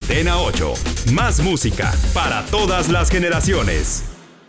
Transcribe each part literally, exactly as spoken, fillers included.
Antena ocho. Más música para todas las generaciones.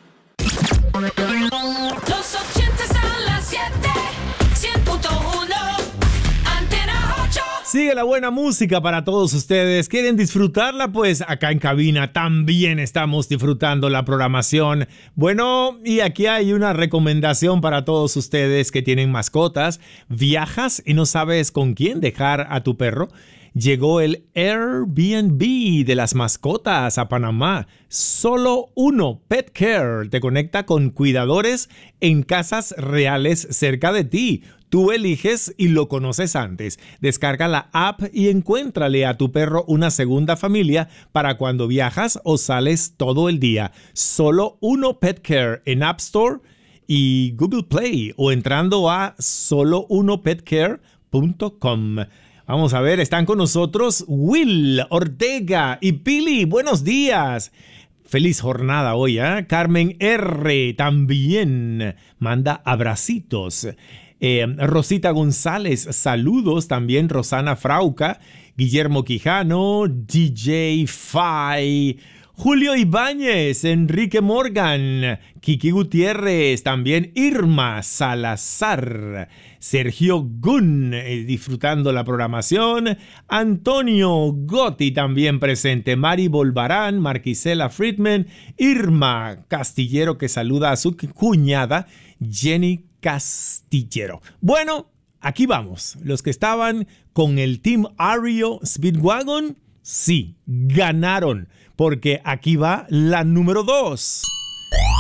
Los ochentas a las siete, cien punto uno, Antena ocho. Sigue la buena música para todos ustedes. ¿Quieren disfrutarla? Pues acá en cabina también estamos disfrutando la programación. Bueno, y aquí hay una recomendación para todos ustedes que tienen mascotas. ¿Viajas y no sabes con quién dejar a tu perro? Llegó el Airbnb de las mascotas a Panamá. Solo uno, Pet Care, te conecta con cuidadores en casas reales cerca de ti. Tú eliges y lo conoces antes. Descarga la app y encuéntrale a tu perro una segunda familia para cuando viajas o sales todo el día. Solo uno Pet Care en App Store y Google Play o entrando a solo uno pet care punto com. Vamos a ver, están con nosotros Will Ortega y Pili. Buenos días. Feliz jornada hoy, ¿eh? Carmen R. también manda abracitos. Eh, Rosita González, saludos. También Rosana Frauca, Guillermo Quijano, D J Fai, Julio Ibáñez, Enrique Morgan, Kiki Gutiérrez, también Irma Salazar, Sergio Gun, eh, disfrutando la programación, Antonio Gotti también presente, Mari Bolvarán, Marquisela Friedman, Irma Castillero que saluda a su cuñada Jenny Castillero. Bueno, aquí vamos. Los que estaban con el Team Ario Speedwagon, sí, ganaron, porque aquí va la número dos.